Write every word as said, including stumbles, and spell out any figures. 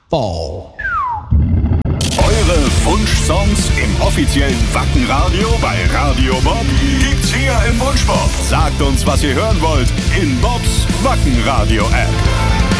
Ball. Eure Wunschsongs im offiziellen Wacken-Radio bei Radio Bob gibt's hier im Wunschbob. Sagt uns, was ihr hören wollt in Bobs Wacken-Radio-App.